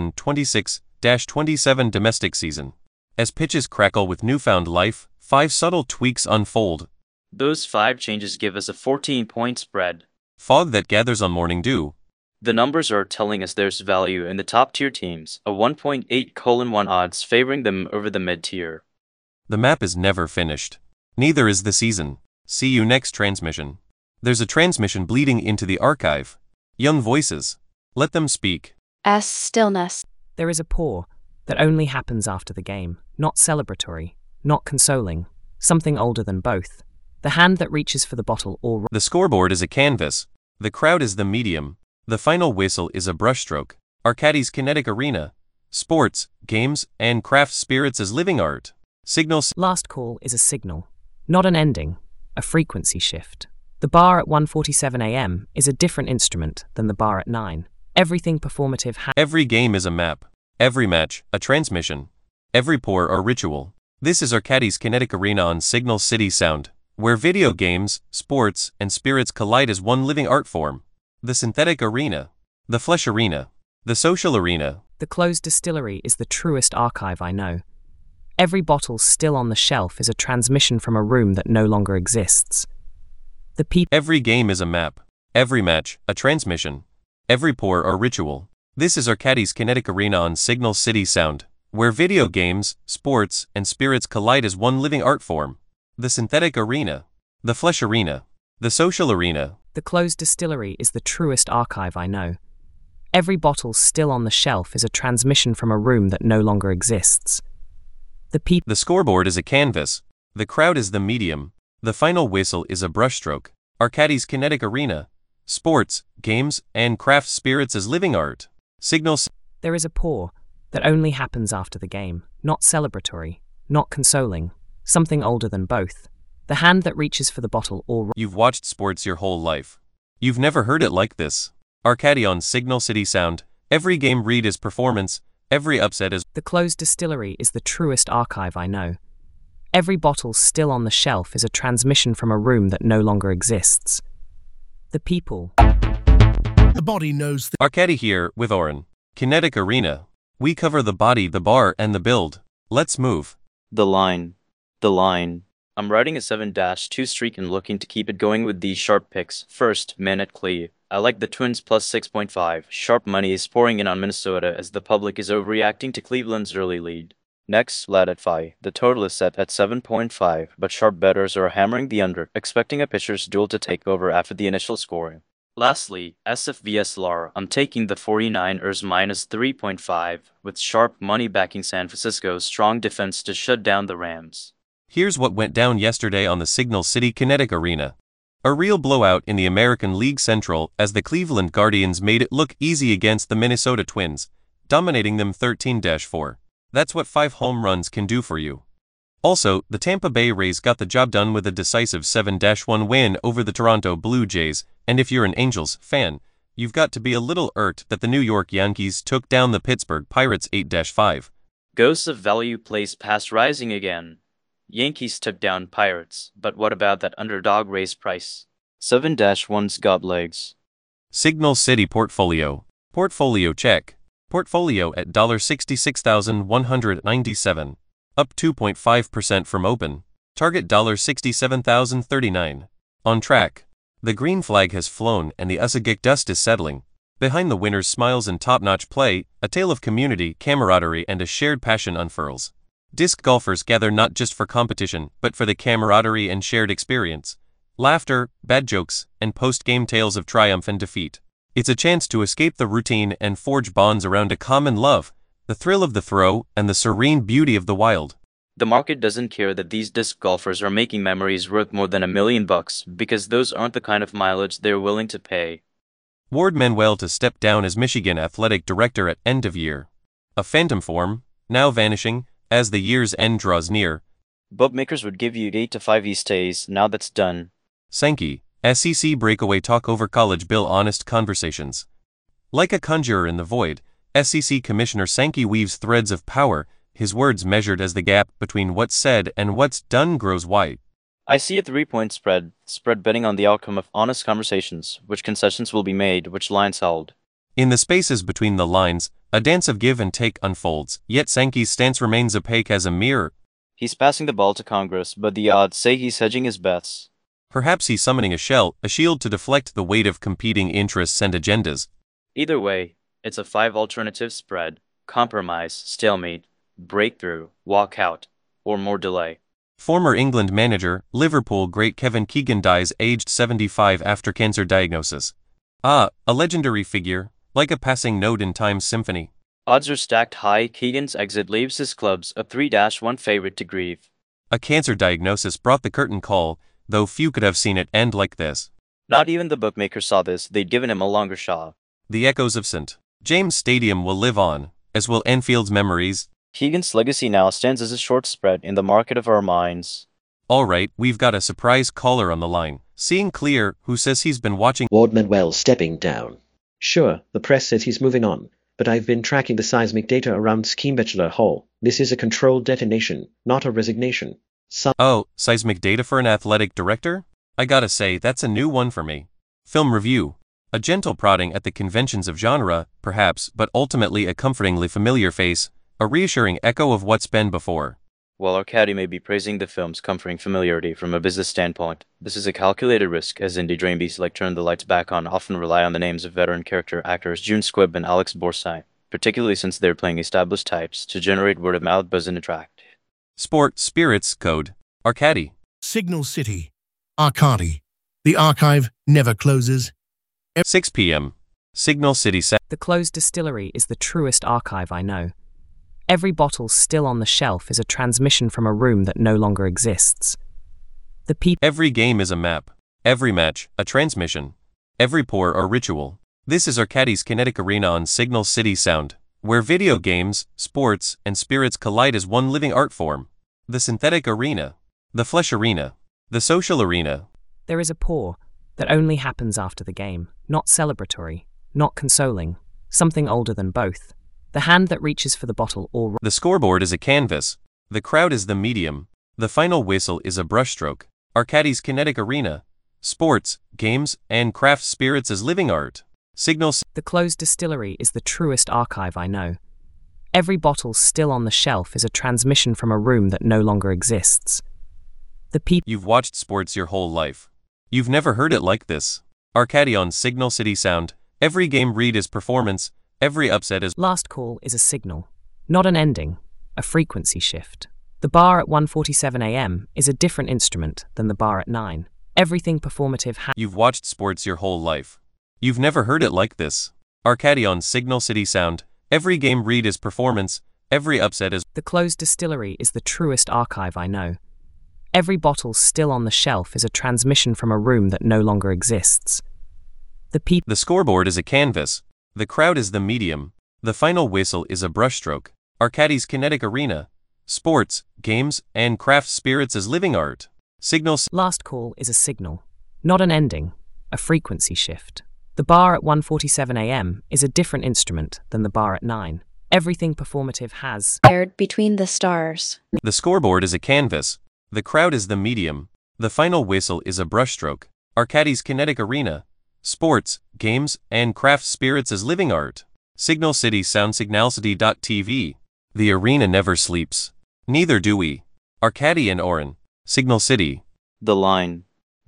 2026-27 domestic season. As pitches crackle with newfound life, 5 subtle tweaks unfold. Those 5 changes give us a 14-point spread. Fog that gathers on morning dew. The numbers are telling us there's value in the top-tier teams, a 1.8:1 odds favoring them over the mid-tier. The map is never finished. Neither is the season. See you next transmission. There's a transmission bleeding into the archive. Young voices. Let them speak. Stillness. There is a pause that only happens after the game, not celebratory, not consoling, something older than both. The hand that reaches for the bottle or... The scoreboard is a canvas. The crowd is the medium. The final whistle is a brushstroke. Arcadis Kinetic Arena. Sports, games, and craft spirits as living art. Signal. Last call is a signal, not an ending, a frequency shift. The bar at 1:47 a.m. is a different instrument than the bar at 9. Everything performative Every game is a map. Every match, a transmission. Every pour or ritual. This is Arcadis Kinetic Arena on Signal City Sound, where video games, sports, and spirits collide as one living art form. The synthetic arena. The flesh arena. The social arena. The closed distillery is the truest archive I know. Every bottle still on the shelf is a transmission from a room that no longer exists. The people. Every game is a map. Every match, a transmission. Every pour or ritual. This is Arcadis Kinetic Arena on Signal City Sound, where video games, sports, and spirits collide as one living art form. The synthetic arena. The flesh arena. The social arena. The closed distillery is the truest archive I know. Every bottle still on the shelf is a transmission from a room that no longer exists. The people. The scoreboard is a canvas. The crowd is the medium. The final whistle is a brushstroke. Arcadis Kinetic Arena. Sports, games, and craft spirits as living art. Signal. There is a pause that only happens after the game, not celebratory, not consoling, something older than both. The hand that reaches for the bottle or... You've watched sports your whole life. You've never heard it like this. Arcadi on Signal City Sound. Every game read is performance. Every upset is... The closed distillery is the truest archive I know. Every bottle still on the shelf is a transmission from a room that no longer exists. The people. The body knows the... Arcadi here with Oren. Kinetic Arena. We cover the body, the bar, and the build. Let's move. The line. The line. I'm riding a 7-2 streak and looking to keep it going with these sharp picks. First, Minute Clee. I like the Twins plus 6.5. Sharp money is pouring in on Minnesota as the public is overreacting to Cleveland's early lead. Next, Lad at 5. The total is set at 7.5, but sharp bettors are hammering the under, expecting a pitcher's duel to take over after the initial scoring. Lastly, SF vs LAR. I'm taking the 49ers minus 3.5, with sharp money backing San Francisco's strong defense to shut down the Rams. Here's what went down yesterday on the Signal City Kinetic Arena. A real blowout in the American League Central as the Cleveland Guardians made it look easy against the Minnesota Twins, dominating them 13-4. That's what 5 home runs can do for you. Also, the Tampa Bay Rays got the job done with a decisive 7-1 win over the Toronto Blue Jays, and if you're an Angels fan, you've got to be a little irked that the New York Yankees took down the Pittsburgh Pirates 8-5. Ghosts of value plays past rising again. Yankees took down Pirates, but what about that underdog race price? 7-1's got legs. Signal City Portfolio. Portfolio check. Portfolio at $66,197. Up 2.5% from open. Target $67,039. On track. The green flag has flown and the Usagik dust is settling. Behind the winners' smiles and top-notch play, a tale of community, camaraderie, and a shared passion unfurls. Disc golfers gather not just for competition, but for the camaraderie and shared experience. Laughter, bad jokes, and post-game tales of triumph and defeat. It's a chance to escape the routine and forge bonds around a common love, the thrill of the throw, and the serene beauty of the wild. The market doesn't care that these disc golfers are making memories worth more than $1 million because those aren't the kind of mileage they're willing to pay. Ward Manuel to step down as Michigan athletic director at end of year. A phantom form, now vanishing, as the year's end draws near. Bookmakers would give you 8 to 5 East A's, now that's done. Sankey, SEC breakaway talk over college bill honest conversations. Like a conjurer in the void, SEC Commissioner Sankey weaves threads of power, his words measured as the gap between what's said and what's done grows wide. I see a 3-point spread betting on the outcome of honest conversations, which concessions will be made, which lines held. In the spaces between the lines, a dance of give and take unfolds, yet Sankey's stance remains opaque as a mirror. He's passing the ball to Congress, but the odds say he's hedging his bets. Perhaps he's summoning a shield to deflect the weight of competing interests and agendas. Either way, it's a 5-alternative spread: compromise, stalemate, breakthrough, walkout, or more delay. Former England manager, Liverpool great Kevin Keegan dies aged 75 after cancer diagnosis. A legendary figure, like a passing note in time's symphony. Odds are stacked high. Keegan's exit leaves his clubs a 3-1 favorite to grieve. A cancer diagnosis brought the curtain call, though few could have seen it end like this. Not even the bookmakers saw this, they'd given him a longer shot. The echoes of St. James Stadium will live on, as will Anfield's memories. Keegan's legacy now stands as a short spread in the market of our minds. Alright, we've got a surprise caller on the line. Seeing clear, who says he's been watching Ward Manuel stepping down. Sure, the press says he's moving on, but I've been tracking the seismic data around Scheme Bachelor Hall. This is a controlled detonation, not a resignation. Oh, seismic data for an athletic director? I gotta say, that's a new one for me. Film review. A gentle prodding at the conventions of genre, perhaps, but ultimately a comfortingly familiar face, a reassuring echo of what's been before. While Arcady may be praising the film's comforting familiarity from a business standpoint, this is a calculated risk, as indie dreambeats like Turn the Lights Back On often rely on the names of veteran character actors June Squibb and Alex Borstein, particularly since they're playing established types, to generate word-of-mouth buzz and attract. Sport, Spirits, Code, Arcady. Signal City. Arcady. The archive never closes. 6 p.m. Signal City. The closed distillery is the truest archive I know. Every bottle still on the shelf is a transmission from a room that no longer exists. Every game is a map. Every match, a transmission. Every pour, a ritual. This is Arcady's Kinetic Arena on Signal City Sound, where video games, sports, and spirits collide as one living art form. The synthetic arena. The flesh arena. The social arena. There is a pour that only happens after the game, not celebratory, not consoling, something older than both. The hand that reaches for the bottle or... The scoreboard is a canvas. The crowd is the medium. The final whistle is a brushstroke. Arcady's Kinetic Arena. Sports, games, and craft spirits as living art. Signals. The closed distillery is the truest archive I know. Every bottle still on the shelf is a transmission from a room that no longer exists. You've watched sports your whole life. You've never heard it like this. Arcady on Signal City Sound. Every game read is performance. Every upset is... Last call is a signal, not an ending, a frequency shift. The bar at 1:47 a.m. is a different instrument than the bar at 9. Everything performative You've watched sports your whole life. You've never heard it like this. Arcady on Signal City Sound. Every game read is performance. Every upset is... The closed distillery is the truest archive I know. Every bottle still on the shelf is a transmission from a room that no longer exists. The scoreboard is a canvas. The crowd is the medium. The final whistle is a brushstroke. Arcady's Kinetic Arena. Sports, games, and craft spirits as living art. Signals. Last call is a signal, not an ending, a frequency shift. The bar at 1:47 a.m. is a different instrument than the bar at 9. Everything performative has... Aired between the stars. The scoreboard is a canvas. The crowd is the medium. The final whistle is a brushstroke. Arcady's Kinetic Arena. Sports, games, and craft spirits as living art. Signal City Sound. Signalcity.tv. The arena never sleeps. Neither do we. Arcady and Oren. Signal City. The line.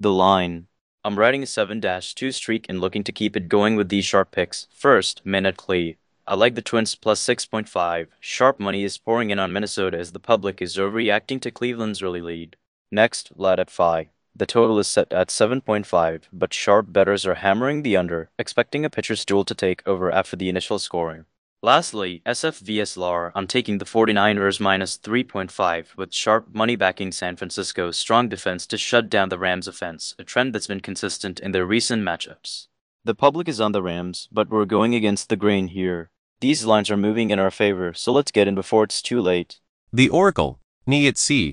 I'm riding a 7-2 streak and looking to keep it going with these sharp picks. First, Minute Clee. I like the Twins plus 6.5. Sharp money is pouring in on Minnesota as the public is overreacting to Cleveland's early lead. Next, Lad at Phi. The total is set at 7.5, but sharp bettors are hammering the under, expecting a pitcher's duel to take over after the initial scoring. Lastly, SF vs LAR. I'm taking the 49ers minus 3.5, with sharp money backing San Francisco's strong defense to shut down the Rams' offense, a trend that's been consistent in their recent matchups. The public is on the Rams, but we're going against the grain here. These lines are moving in our favor, so let's get in before it's too late. The Oracle. Ni at C.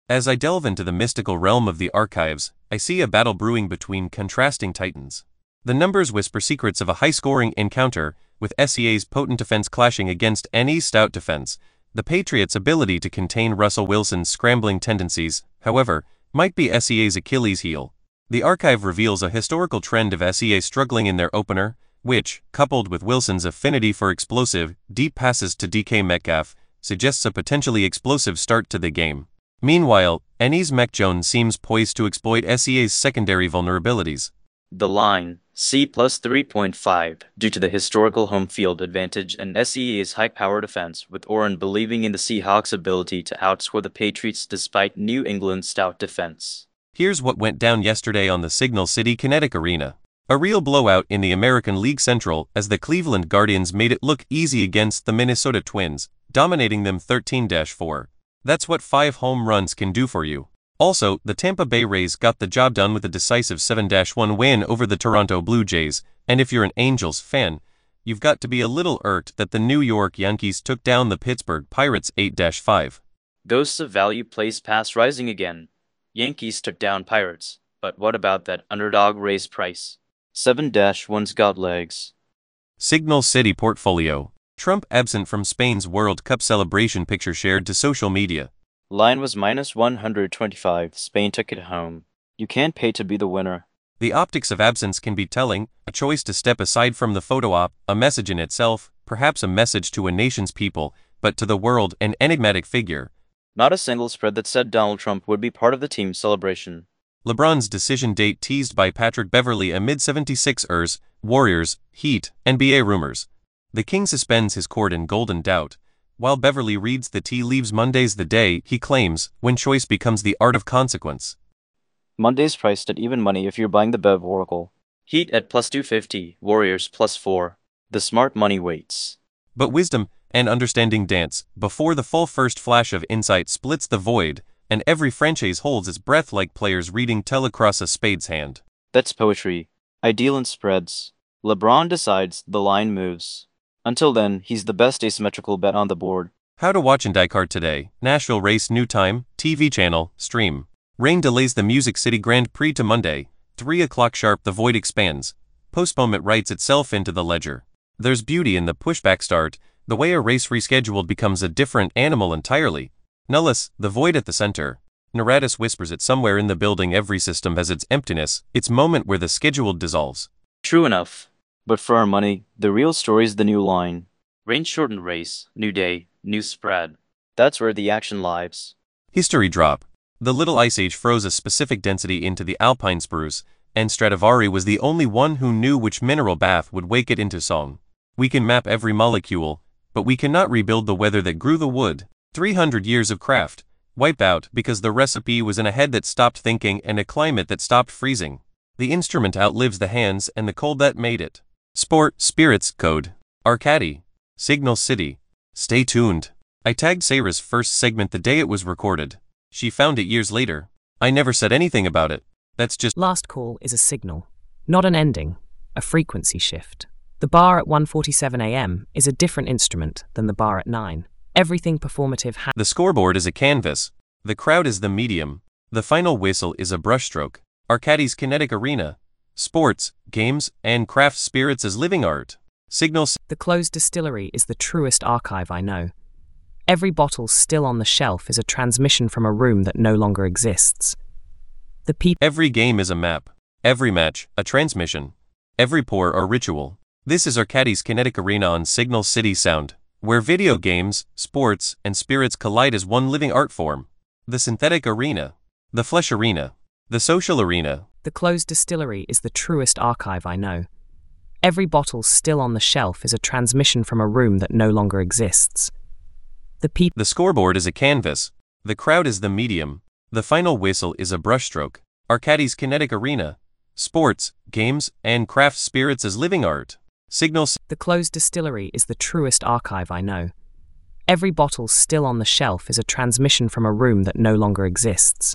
As I delve into the mystical realm of the archives, I see a battle brewing between contrasting titans. The numbers whisper secrets of a high-scoring encounter, with SEA's potent defense clashing against NE's stout defense. The Patriots' ability to contain Russell Wilson's scrambling tendencies, however, might be SEA's Achilles heel. The archive reveals a historical trend of SEA struggling in their opener, which, coupled with Wilson's affinity for explosive, deep passes to DK Metcalf, suggests a potentially explosive start to the game. Meanwhile, NE's Mac Jones seems poised to exploit SEA's secondary vulnerabilities. The line, C plus 3.5, due to the historical home field advantage and SEA's high-power defense, with Oren believing in the Seahawks' ability to outscore the Patriots despite New England's stout defense. Here's what went down yesterday on the Signal City Kinetic Arena. A real blowout in the American League Central as the Cleveland Guardians made it look easy against the Minnesota Twins, dominating them 13-4. That's what 5 home runs can do for you. Also, the Tampa Bay Rays got the job done with a decisive 7-1 win over the Toronto Blue Jays, and if you're an Angels fan, you've got to be a little irked that the New York Yankees took down the Pittsburgh Pirates 8-5. Ghosts of value plays past rising again. Yankees took down Pirates, but what about that underdog Rays price? 7-1's got legs. Signal City Portfolio. Trump absent from Spain's World Cup celebration picture shared to social media. Line was minus 125, Spain took it home. You can't pay to be the winner. The optics of absence can be telling, a choice to step aside from the photo op, a message in itself, perhaps a message to a nation's people, but to the world an enigmatic figure. Not a single spread that said Donald Trump would be part of the team's celebration. LeBron's decision date teased by Patrick Beverley amid 76ers, Warriors, Heat, NBA rumors. The King suspends his court in golden doubt, while Beverley reads the tea leaves. Monday's the day, he claims, when choice becomes the art of consequence. Monday's priced at even money if you're buying the Bev Oracle. Heat at plus 250, Warriors plus 4. The smart money waits. But wisdom and understanding dance before the full first flash of insight splits the void, and every franchise holds its breath like players reading tell across a spade's hand. That's poetry. Ideal in spreads. LeBron decides, the line moves. Until then, he's the best asymmetrical bet on the board. How to watch IndyCar today. Nashville race new time, TV channel, stream. Rain delays the Music City Grand Prix to Monday. 3 o'clock sharp the void expands. Postponement writes itself into the ledger. There's beauty in the pushback start, the way a race rescheduled becomes a different animal entirely. Nullus, the void at the center. Narratus whispers it somewhere in the building. Every system has its emptiness, its moment where the scheduled dissolves. True enough. But for our money, the real story's the new line. Rain shortened race, new day, new spread. That's where the action lies. History drop. The Little Ice Age froze a specific density into the alpine spruce, and Stradivari was the only one who knew which mineral bath would wake it into song. We can map every molecule, but we cannot rebuild the weather that grew the wood. 300 years of craft, wipe out because the recipe was in a head that stopped thinking and a climate that stopped freezing. The instrument outlives the hands and the cold that made it. Sport, spirits, code. Arcady. Signal City. Stay tuned. I tagged Sarah's first segment the day it was recorded. She found it years later. I never said anything about it. That's just... Last call is a signal, not an ending, a frequency shift. The bar at 1:47 a.m. is a different instrument than the bar at 9. Everything performative The scoreboard is a canvas. The crowd is the medium. The final whistle is a brushstroke. Arcady's Kinetic Arena. Sports, games, and craft spirits as living art. Signal. The closed distillery is the truest archive I know. Every bottle still on the shelf is a transmission from a room that no longer exists. The people. Every game is a map. Every match, a transmission. Every pour a ritual. This is Arcady's Kinetic Arena on Signal City Sound, where video games, sports, and spirits collide as one living art form. The synthetic arena. The flesh arena. The social arena. The closed distillery is the truest archive I know. Every bottle still on the shelf is a transmission from a room that no longer exists. The scoreboard is a canvas. The crowd is the medium. The final whistle is a brushstroke. Arcady's Kinetic Arena. Sports, games, and craft spirits as living art. Signal. The closed distillery is the truest archive I know. Every bottle still on the shelf is a transmission from a room that no longer exists.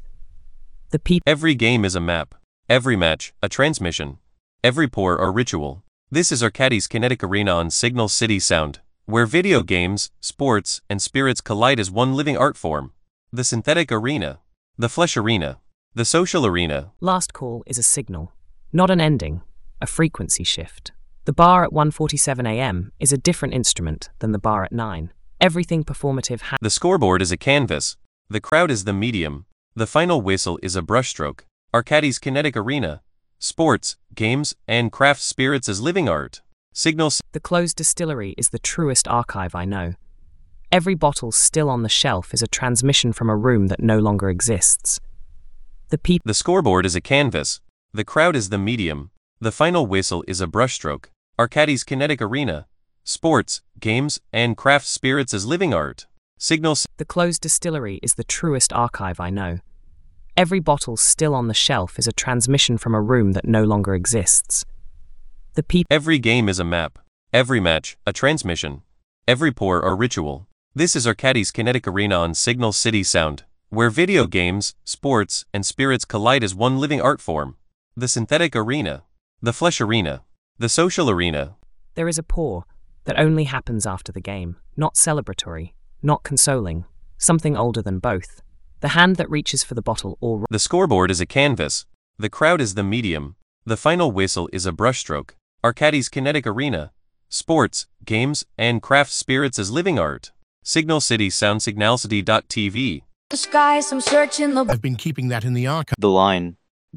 Every game is a map. Every match, a transmission. Every pour a ritual. This is Arcady's Kinetic Arena on Signal City Sound, where video games, sports, and spirits collide as one living art form. The synthetic arena. The Flesh Arena. The Social Arena. Last call is a signal, not an ending, a frequency shift. The bar at 1:47 a.m. is a different instrument than the bar at 9. Everything performative The scoreboard is a canvas. The crowd is the medium. The final whistle is a brushstroke. Arcadis Kinetic Arena. Sports, games, and craft spirits as living art. The closed distillery is the truest archive I know. Every bottle still on the shelf is a transmission from a room that no longer exists. The scoreboard is a canvas. The crowd is the medium. The final whistle is a brushstroke. Arcadis Kinetic Arena. Sports, games, and craft spirits as living art. The closed distillery is the truest archive I know. Every bottle still on the shelf is a transmission from a room that no longer exists. Every game is a map. Every match, a transmission. Every pour, a ritual. This is Arcadis Kinetic Arena on Signal City Sound, where video games, sports, and spirits collide as one living art form. The Synthetic Arena. The Flesh Arena. The Social Arena. There is a pour that only happens after the game, not celebratory, not consoling, something older than both. The hand that reaches for the bottle or... The scoreboard is a canvas. The crowd is the medium. The final whistle is a brushstroke. Arcadis Kinetic Arena. Sports, games, and craft spirits as living art. Signal City Sound Signalcity.tv. The skies, I'm searching the... I've been keeping that in the archive. The line.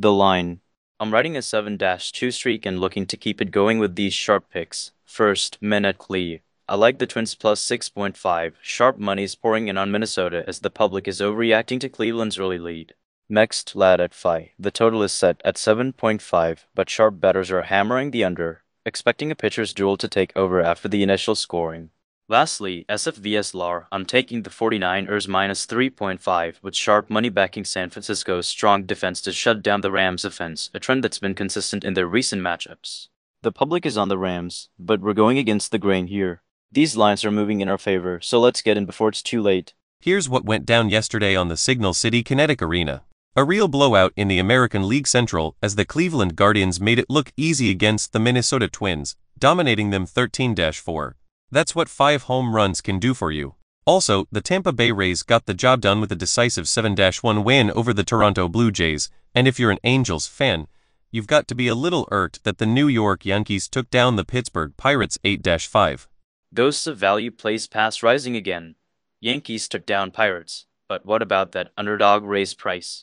I'm riding a 7-2 streak and looking to keep it going with these sharp picks. First, Minute Clee. I like the Twins plus 6.5. Sharp money's pouring in on Minnesota as the public is overreacting to Cleveland's early lead. Next, Lad at Phi. The total is set at 7.5, but sharp bettors are hammering the under, expecting a pitcher's duel to take over after the initial scoring. Lastly, SF vs LAR. I'm taking the 49ers minus 3.5 with sharp money backing San Francisco's strong defense to shut down the Rams' offense, a trend that's been consistent in their recent matchups. The public is on the Rams, but we're going against the grain here. These lines are moving in our favor, so let's get in before it's too late. Here's what went down yesterday on the Signal City Kinetic Arena. A real blowout in the American League Central as the Cleveland Guardians made it look easy against the Minnesota Twins, dominating them 13-4. That's what 5 home runs can do for you. Also, the Tampa Bay Rays got the job done with a decisive 7-1 win over the Toronto Blue Jays, and if you're an Angels fan, you've got to be a little irked that the New York Yankees took down the Pittsburgh Pirates 8-5. Ghosts of value plays past rising again. Yankees took down Pirates, but what about that underdog Rays price?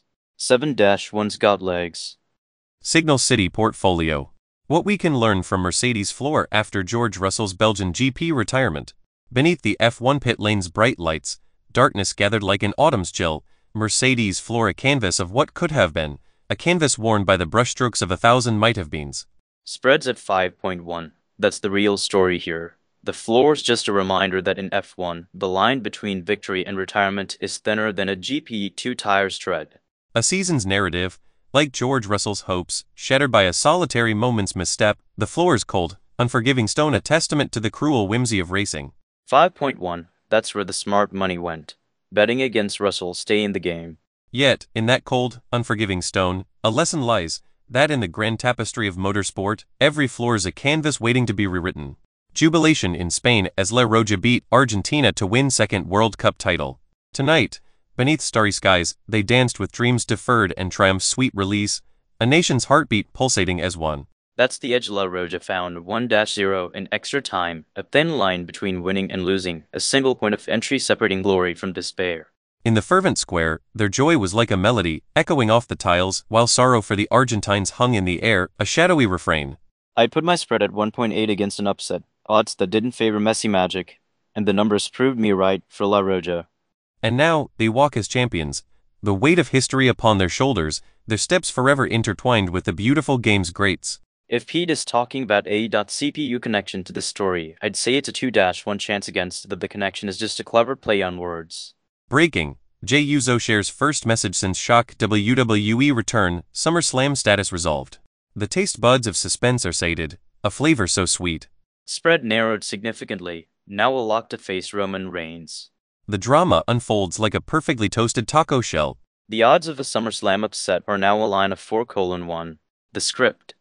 7-1's got legs. Signal City Portfolio. What we can learn from Mercedes floor after George Russell's Belgian GP retirement. Beneath the F1 pit lane's bright lights, darkness gathered like an autumn's chill. Mercedes floor a canvas of what could have been, a canvas worn by the brushstrokes of 1,000 might-have-beens. Spreads at 5.1. That's the real story here. The floor's just a reminder that in F1, the line between victory and retirement is thinner than a GP 2 tires tread. A season's narrative, like George Russell's hopes, shattered by a solitary moment's misstep. The floor's cold, unforgiving stone, a testament to the cruel whimsy of racing. 5.1. That's where the smart money went. Betting against Russell, stay in the game. Yet, in that cold, unforgiving stone, a lesson lies, that in the grand tapestry of motorsport, every floor's a canvas waiting to be rewritten. Jubilation in Spain as La Roja beat Argentina to win second World Cup title. Tonight, beneath starry skies, they danced with dreams deferred and triumph's sweet release, a nation's heartbeat pulsating as one. That's the edge La Roja found 1-0 in extra time, a thin line between winning and losing, a single point of entry separating glory from despair. In the fervent square, their joy was like a melody, echoing off the tiles, while sorrow for the Argentines hung in the air, a shadowy refrain. I'd put my spread at 1.8 against an upset, odds that didn't favor Messi magic, and the numbers proved me right for La Roja. And now, they walk as champions, the weight of history upon their shoulders, their steps forever intertwined with the beautiful game's greats. If Pete is talking about a CPU connection to the story, I'd say it's a 2-1 chance against that the connection is just a clever play on words. Breaking. Jey Uso shares first message since shock WWE return, SummerSlam status resolved. The taste buds of suspense are sated, a flavor so sweet. Spread narrowed significantly, now a lock to face Roman Reigns. The drama unfolds like a perfectly toasted taco shell. The odds of a SummerSlam upset are now a line of 4:1. The script.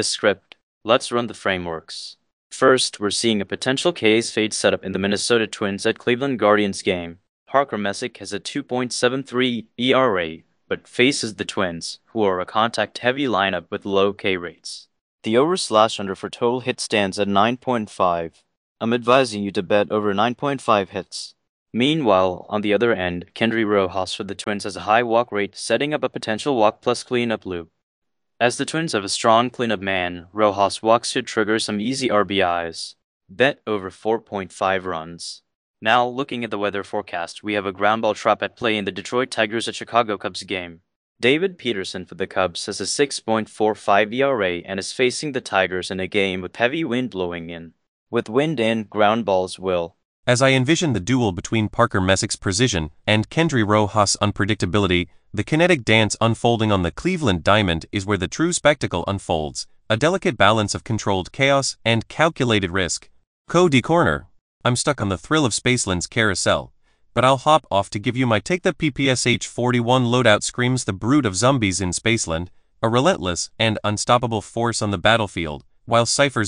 Let's run the frameworks. First, we're seeing a potential case fade setup in the Minnesota Twins at Cleveland Guardians game. Parker Messick has a 2.73 ERA, but faces the Twins, who are a contact-heavy lineup with low K rates. The over/under for total hits stands at 9.5. I'm advising you to bet over 9.5 hits. Meanwhile, on the other end, Kendry Rojas for the Twins has a high walk rate, setting up a potential walk plus cleanup loop. As the Twins have a strong cleanup man, Rojas walks should trigger some easy RBIs. Bet over 4.5 runs. Now, looking at the weather forecast, we have a ground ball trap at play in the Detroit Tigers at Chicago Cubs game. David Peterson for the Cubs has a 6.45 ERA and is facing the Tigers in a game with heavy wind blowing in. With wind in, ground balls will. As I envision the duel between Parker Messick's precision and Kendry Rojas' unpredictability, the kinetic dance unfolding on the Cleveland Diamond is where the true spectacle unfolds, a delicate balance of controlled chaos and calculated risk. Cody Corner. I'm stuck on the thrill of Spaceland's carousel, but I'll hop off to give you my take. The PPSH-41 loadout screams the brood of zombies in Spaceland, a relentless and unstoppable force on the battlefield, while Cypher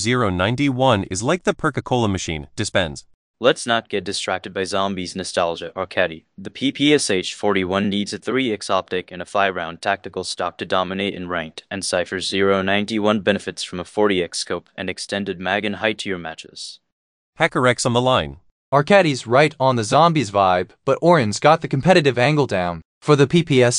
091 is like the Perca-Cola machine, dispense. Let's not get distracted by zombies nostalgia or caddy. The PPSH-41 needs a 3x optic and a 5-round tactical stock to dominate in ranked, and Cypher 091 benefits from a 40x scope and extended mag in high-tier matches. HackerX on the line. Arcadi's right on the zombies vibe, but Orin's got the competitive angle down. For the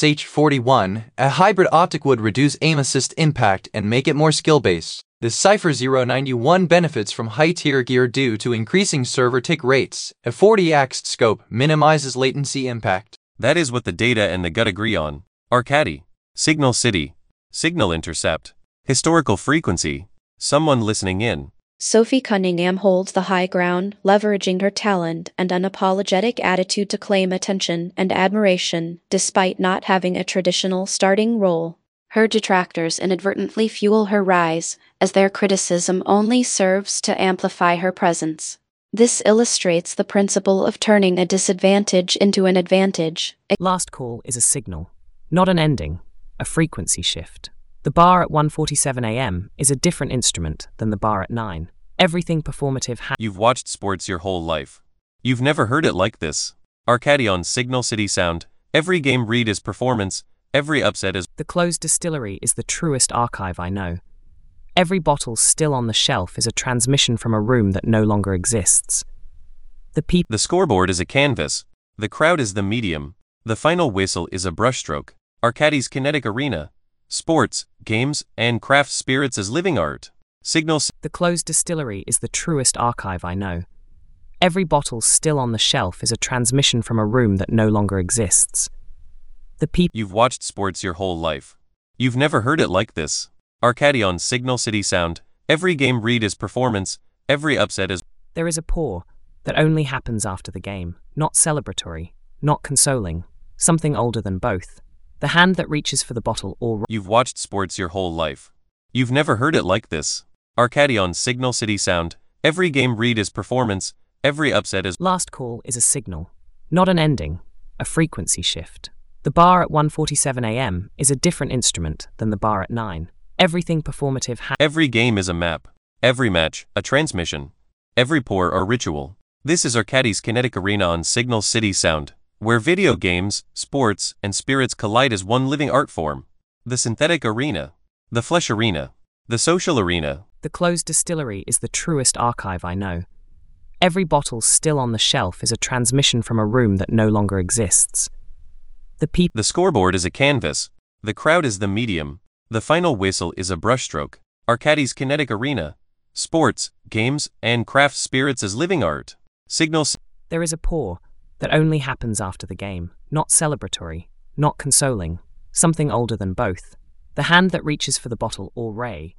PPSH-41, a hybrid optic would reduce aim assist impact and make it more skill-based. The Cypher 091 benefits from high-tier gear due to increasing server tick rates. A 40x scope minimizes latency impact. That is what the data and the gut agree on. Arcadi. Signal City. Signal Intercept. Historical Frequency. Someone listening in. Sophie Cunningham holds the high ground, leveraging her talent and unapologetic attitude to claim attention and admiration, despite not having a traditional starting role. Her detractors inadvertently fuel her rise, as their criticism only serves to amplify her presence. This illustrates the principle of turning a disadvantage into an advantage. Last call is a signal, not an ending, a frequency shift. The bar at 1:47 a.m. is a different instrument than the bar at 9. Everything performative You've watched sports your whole life. You've never heard it like this. Arcadi on Signal City Sound. Every game read is performance. Every upset is. The closed distillery is the truest archive I know. Every bottle still on the shelf is a transmission from a room that no longer exists. The scoreboard is a canvas. The crowd is the medium. The final whistle is a brushstroke. Arcadi's kinetic arena. Sports, games, and craft spirits as living art. The closed distillery is the truest archive I know. Every bottle still on the shelf is a transmission from a room that no longer exists. You've watched sports your whole life. You've never heard it like this. Arcadi on Signal City Sound. Every game read is performance. Every upset is. There is a pour that only happens after the game, not celebratory, not consoling, something older than both. The hand that reaches for the bottle or. You've watched sports your whole life. You've never heard it like this. Arcadi on Signal City Sound. Every game read is performance. Every upset is. Last call is a signal, not an ending, a frequency shift. The bar at 1:47 a.m. is a different instrument than the bar at 9. Everything performative Every game is a map. Every match, a transmission. Every pour, a ritual. This is Arcadi's kinetic arena on Signal City Sound, where video games, sports, and spirits collide as one living art form. The synthetic arena. The flesh arena. The social arena. The closed distillery is the truest archive I know. Every bottle still on the shelf is a transmission from a room that no longer exists. The scoreboard is a canvas. The crowd is the medium. The final whistle is a brushstroke. Arcadi's kinetic arena. Sports, games, and craft spirits as living art. There is a pour that only happens after the game, not celebratory, not consoling, something older than both. The hand that reaches for the bottle or ray.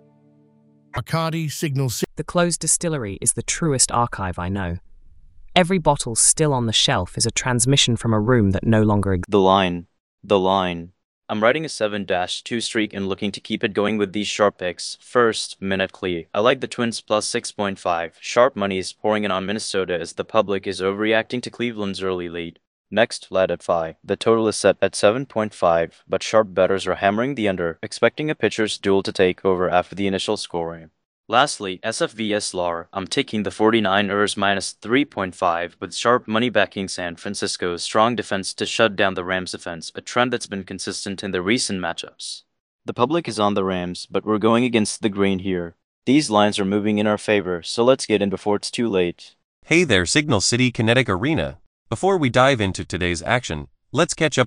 Arcadi Signal City. The closed distillery is the truest archive I know. Every bottle still on the shelf is a transmission from a room that no longer exists. The line. I'm riding a 7-2 streak and looking to keep it going with these sharp picks. First, Minute Clee. I like the Twins plus 6.5. Sharp money is pouring in on Minnesota as the public is overreacting to Cleveland's early lead. Next, Lad at Phi. The total is set at 7.5, but sharp bettors are hammering the under, expecting a pitcher's duel to take over after the initial scoring. Lastly, SFVS LAR, I'm taking the 49ers minus 3.5 with sharp money backing San Francisco's strong defense to shut down the Rams defense, a trend that's been consistent in the recent matchups. The public is on the Rams, but we're going against the grain here. These lines are moving in our favor, so let's get in before it's too late. Hey there, Signal City Kinetic Arena. Before we dive into today's action, let's catch up